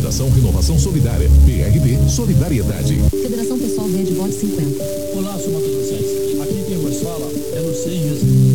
Federação Renovação Solidária. PRB Solidariedade. Federação Pessoal Verde Vote 50. Olá, sou Matheus Mercedes. Aqui quem vos fala é Lucien Risco.